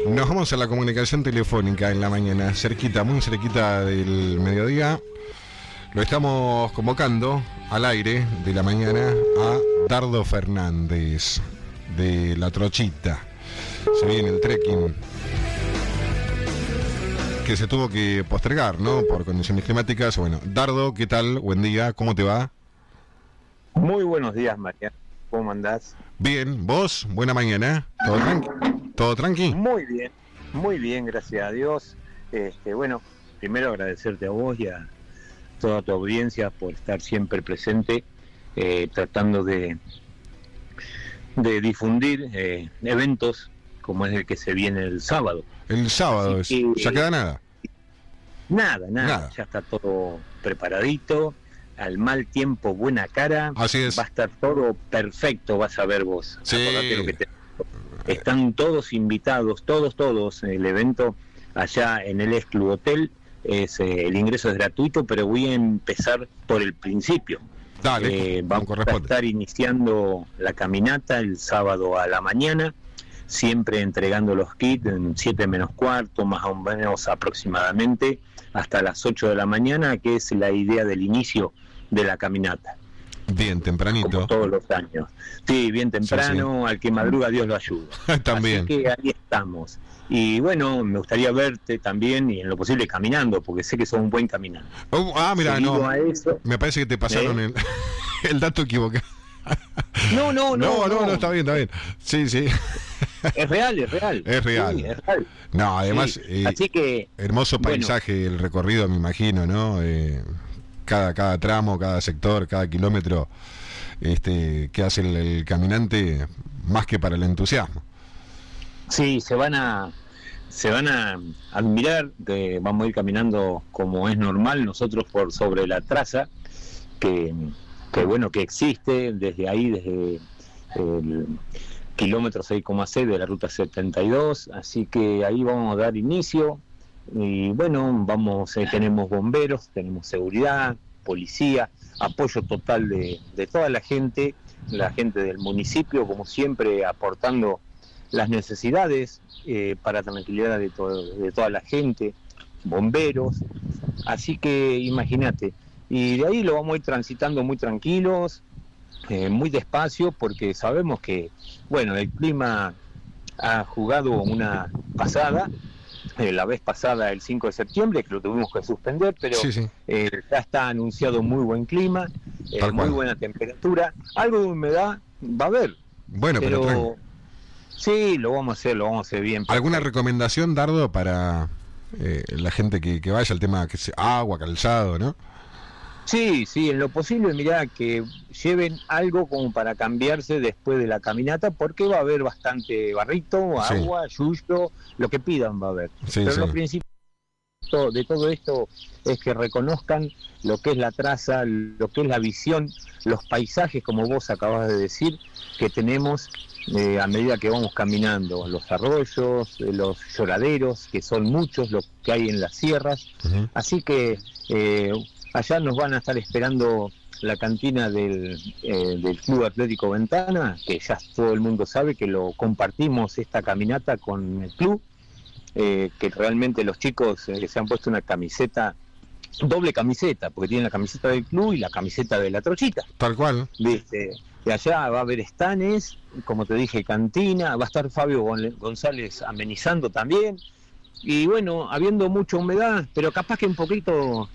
Nos vamos a la comunicación telefónica en la mañana, cerquita, muy cerquita del mediodía. Lo estamos convocando al aire de la mañana a Dardo Fernández, de La Trochita. Se viene el trekking, que se tuvo que postergar, ¿no? Por condiciones climáticas. Bueno, Dardo, ¿qué tal? Buen día, ¿cómo te va? Muy buenos días, María. ¿Cómo andás? Bien, ¿vos? Buena mañana. ¿Todo tranqui? ¿Todo tranqui? Muy bien, gracias a Dios. Bueno, primero agradecerte a vos y a toda tu audiencia por estar siempre presente, tratando de difundir eventos como es el que se viene el sábado. El sábado, ¿ya queda nada? Nada, ya está todo preparadito. Al mal tiempo, buena cara. Así es. Va a estar todo perfecto, vas a ver vos. Sí. Acordate lo que te... Están todos invitados, todos. El evento allá en el Club Hotel, el ingreso es gratuito, pero voy a empezar por el principio. Dale, vamos a estar iniciando la caminata el sábado a la mañana, siempre entregando los kits en 7 menos cuarto, más o menos aproximadamente, hasta las 8 de la mañana, que es la idea del inicio de la caminata. Bien tempranito. Como todos los años. Sí, bien temprano, sí. Al que madruga Dios lo ayuda. También. Así que ahí estamos. Y bueno, me gustaría verte también y en lo posible caminando, porque sé que sos un buen caminante. Mira, no. Me parece que te pasaron el dato equivocado. No, está bien. Sí. Es real. Es real. Sí, es real. No, además, sí. Así que hermoso paisaje, el recorrido, me imagino, ¿no? Cada tramo, cada sector, cada kilómetro que hace el caminante, más que para el entusiasmo. Sí, se van a admirar, vamos a ir caminando como es normal, nosotros por sobre la traza, que existe desde ahí, desde el kilómetro 6,6 de la ruta 72, así que ahí vamos a dar inicio. Y bueno, tenemos bomberos, tenemos seguridad, policía, apoyo total de toda la gente del municipio, como siempre, aportando las necesidades para la tranquilidad de toda la gente, bomberos, así que imagínate, y de ahí lo vamos a ir transitando muy tranquilos, muy despacio, porque sabemos que, bueno, el clima ha jugado una pasada, la vez pasada el 5 de septiembre, que lo tuvimos que suspender, pero sí. Ya está anunciado muy buen clima, muy buena temperatura, algo de humedad va a haber. Bueno, pero sí, lo vamos a hacer bien. ¿Alguna recomendación, Dardo, para la gente que vaya al tema que sea agua, calzado, ¿no? Sí, en lo posible, mirá, que lleven algo como para cambiarse después de la caminata, porque va a haber bastante barrito, agua, yuyo, lo que pidan va a haber. Pero lo principal de todo esto es que reconozcan lo que es la traza, lo que es la visión, los paisajes, como vos acabas de decir, que tenemos a medida que vamos caminando, los arroyos, los lloraderos, que son muchos los que hay en las sierras. Uh-huh. Así que allá nos van a estar esperando la cantina del Club Atlético Ventana, que ya todo el mundo sabe que lo compartimos esta caminata con el club, que realmente los chicos se han puesto una camiseta, doble camiseta, porque tienen la camiseta del club y la camiseta de La Trochita. Tal cual. De allá va a haber estanes, como te dije, cantina, va a estar Fabio González amenizando también, y bueno, habiendo mucha humedad, pero capaz que un poquito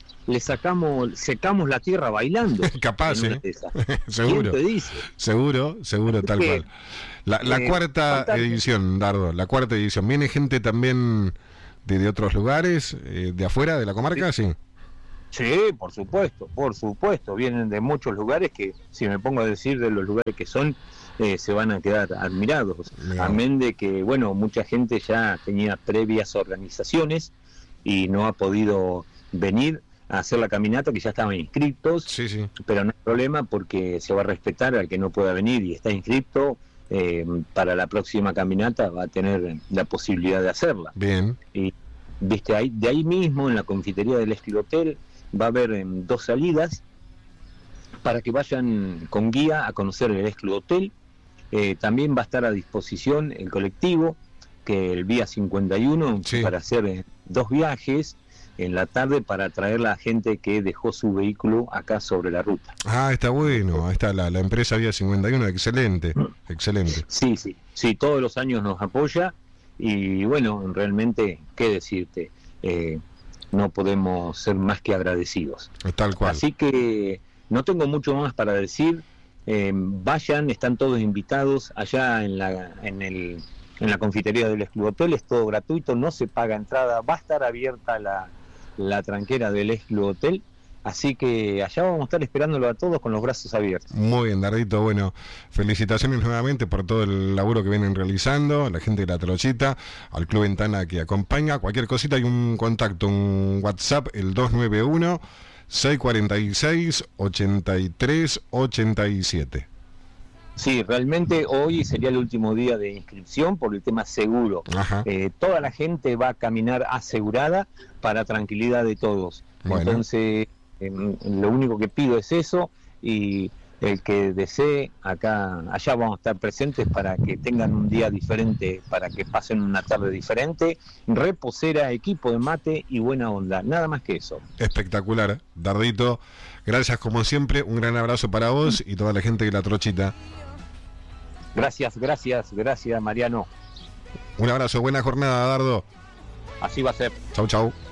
secamos la tierra bailando. Capaz, seguro. ¿Quién te dice? Seguro, tal cual. La cuarta edición, Dardo, la cuarta edición. ¿Viene gente también de otros lugares, de afuera de la comarca? Sí. Sí, por supuesto, vienen de muchos lugares que, si me pongo a decir de los lugares que son, se van a quedar admirados. Amén de que, bueno, mucha gente ya tenía previas organizaciones y no ha podido venir a hacer la caminata, que ya estaban inscritos, sí. Pero no hay problema porque se va a respetar al que no pueda venir y está inscrito. Para la próxima caminata va a tener la posibilidad de hacerla. Bien. Y de ahí mismo, en la confitería del Club Hotel, va a haber 2 salidas para que vayan con guía a conocer el Club Hotel. También va a estar a disposición el colectivo que el Vía 51 para hacer 2 viajes en la tarde para traer a la gente que dejó su vehículo acá sobre la ruta. Ah, está bueno, ahí está la empresa Vía 51, excelente. Sí, todos los años nos apoya y bueno, realmente, ¿qué decirte? No podemos ser más que agradecidos. Tal cual. Así que no tengo mucho más para decir. Vayan, están todos invitados allá en la confitería del Club Hotel, es todo gratuito, no se paga entrada, va a estar abierta la tranquera del Club Hotel, así que allá vamos a estar esperándolo a todos con los brazos abiertos. Muy bien, Dardito, bueno, felicitaciones nuevamente por todo el laburo que vienen realizando, a la gente de La Trochita, al Club Ventana que acompaña, cualquier cosita hay un contacto, un WhatsApp, el 291 646 8387. Sí, realmente hoy sería el último día de inscripción por el tema seguro. Toda la gente va a caminar asegurada para tranquilidad de todos. Bueno. Entonces, lo único que pido es eso, y el que desee, allá vamos a estar presentes para que tengan un día diferente, para que pasen una tarde diferente, reposera, equipo de mate y buena onda, nada más que eso. Espectacular, Dardito, gracias como siempre, un gran abrazo para vos y toda la gente de La Trochita. Gracias, Mariano. Un abrazo, buena jornada, Dardo. Así va a ser. Chau.